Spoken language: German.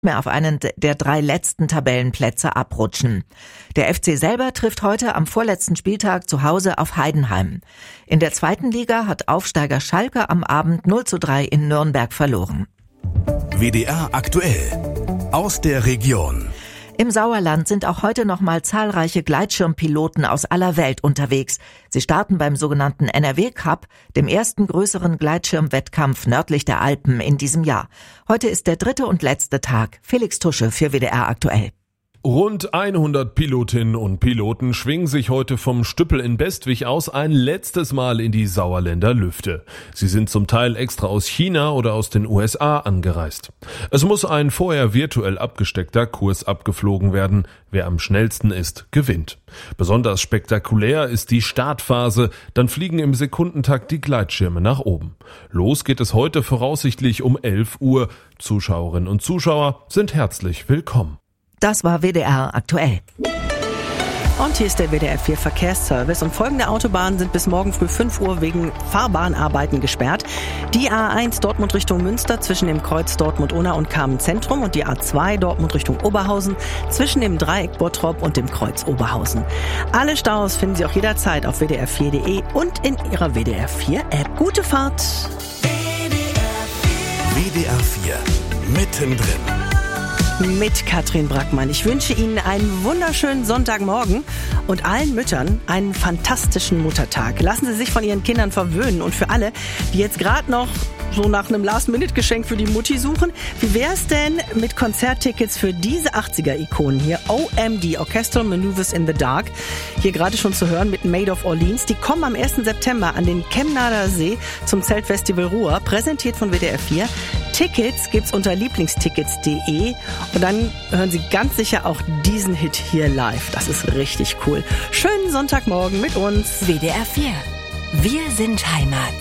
mehr auf einen der 3 letzten Tabellenplätze abrutschen. Der FC selber trifft heute am vorletzten Spieltag zu Hause auf Heidenheim. In der 2. Liga hat Aufsteiger Schalke am Abend 0:3 in Nürnberg verloren. WDR aktuell aus der Region. Im Sauerland sind auch heute noch mal zahlreiche Gleitschirmpiloten aus aller Welt unterwegs. Sie starten beim sogenannten NRW-Cup, dem ersten größeren Gleitschirmwettkampf nördlich der Alpen in diesem Jahr. Heute ist der 3. und letzte Tag. Felix Tusche für WDR aktuell. Rund 100 Pilotinnen und Piloten schwingen sich heute vom Stüppel in Bestwig aus ein letztes Mal in die Sauerländer Lüfte. Sie sind zum Teil extra aus China oder aus den USA angereist. Es muss ein vorher virtuell abgesteckter Kurs abgeflogen werden. Wer am schnellsten ist, gewinnt. Besonders spektakulär ist die Startphase. Dann fliegen im Sekundentakt die Gleitschirme nach oben. Los geht es heute voraussichtlich um 11 Uhr. Zuschauerinnen und Zuschauer sind herzlich willkommen. Das war WDR aktuell. Und hier ist der WDR 4 Verkehrsservice und folgende Autobahnen sind bis morgen früh 5 Uhr wegen Fahrbahnarbeiten gesperrt. Die A1 Dortmund Richtung Münster zwischen dem Kreuz Dortmund-Unna und Kamen-Zentrum und die A2 Dortmund Richtung Oberhausen zwischen dem Dreieck Bottrop und dem Kreuz Oberhausen. Alle Staus finden Sie auch jederzeit auf wdr4.de und in Ihrer WDR 4 App. Gute Fahrt! WDR 4 mittendrin. Mit Katrin Brackmann. Ich wünsche Ihnen einen wunderschönen Sonntagmorgen und allen Müttern einen fantastischen Muttertag. Lassen Sie sich von Ihren Kindern verwöhnen und für alle, die jetzt gerade noch so nach einem Last-Minute-Geschenk für die Mutti suchen, wie wär's denn mit Konzerttickets für diese 80er-Ikonen hier? OMD, Orchestral Maneuvers in the Dark, hier gerade schon zu hören mit Made of Orleans. Die kommen am 1. September an den Chemnader See zum Zeltfestival Ruhr, präsentiert von WDR 4. Tickets gibt's unter lieblingstickets.de und dann hören Sie ganz sicher auch diesen Hit hier live. Das ist richtig cool. Schönen Sonntagmorgen mit uns. WDR 4. Wir sind Heimat.